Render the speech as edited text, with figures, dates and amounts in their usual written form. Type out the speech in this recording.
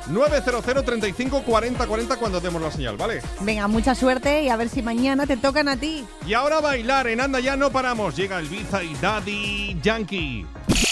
900 35 40 40 cuando demos la señal, ¿vale? Venga, mucha suerte y a ver si mañana te tocan a ti. Y ahora bailar en Anda Ya No Paramos. Llega Ibiza y Daddy Yankee.